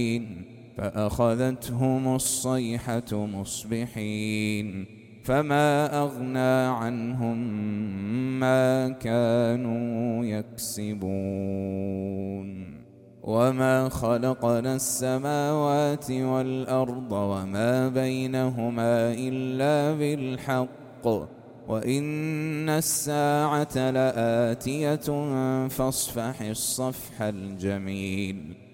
فأخذتهم الصيحة مصبحين فما أغنى عنهم ما كانوا يكسبون وما خلقنا السماوات والأرض وما بينهما إلا بالحق وإن الساعة لآتية فاصفح الصفح الجميل